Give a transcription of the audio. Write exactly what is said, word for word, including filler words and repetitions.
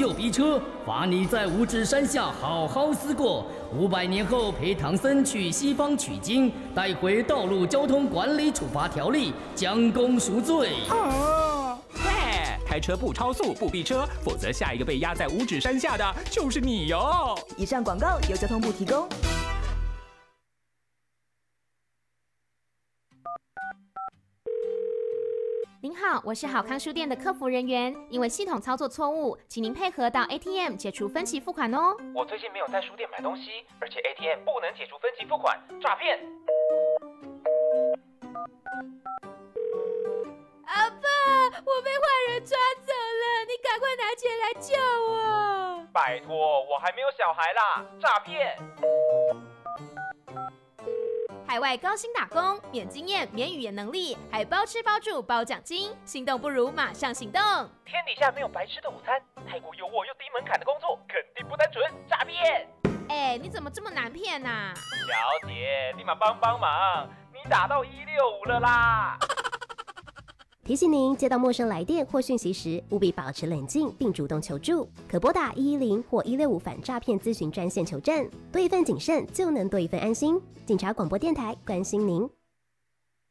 又逼车，罚你在五指山下好好思过。五百年后陪唐僧去西方取经，带回道路交通管理处罚条例，将功赎罪。 哦， 喂，开车不超速不逼车，否则下一个被压在五指山下的就是你哟。 以上广告由交通部提供。 您好，我是好康书店的客服人员，因为系统操作错误，请您配合到 A T M 解除分期付款哦。 我最近没有在书店买东西，而且 A T M 不能解除分期付款，诈骗！ 阿爸，我被坏人抓走了，你赶快拿钱来救我！ 拜托，我还没有小孩啦，诈骗！ 海外高薪打工，免经验、免语言能力，还包吃包住包奖金，心动不如马上行动！ 天底下没有白吃的午餐，太过诱惑又低门槛的工作，肯定不单纯，诈骗！ 哎，你怎么这么难骗啊？ 小姐，立马帮帮忙，你打到一六五了啦！ 提醒您，接到陌生来电或讯息时，务必保持冷静并主动求助，可拨打一一零或一六五反诈骗咨询专线求证。多一份谨慎，就能多一份安心。警察广播电台关心您。